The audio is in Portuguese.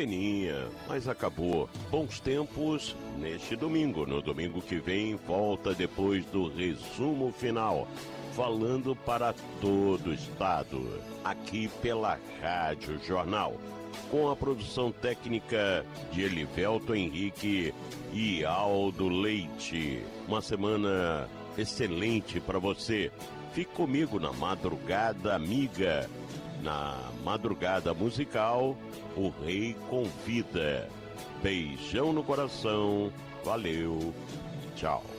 peninha, mas acabou. Bons tempos neste domingo. No domingo que vem, volta depois do resumo final, falando para todo o estado, aqui pela Rádio Jornal, com a produção técnica de Elivelto Henrique e Aldo Leite. Uma semana excelente para você. Fique comigo na Madrugada Amiga. Na Madrugada Musical, o Rei Convida. Beijão no coração. Valeu. Tchau.